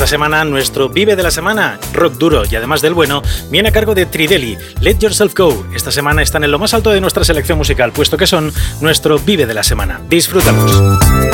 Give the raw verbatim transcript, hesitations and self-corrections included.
Esta semana nuestro Vive de la Semana, rock duro y además del bueno, viene a cargo de Tridelli, Let Yourself Go. Esta semana están en lo más alto de nuestra selección musical, puesto que son nuestro Vive de la Semana. Disfrútalos.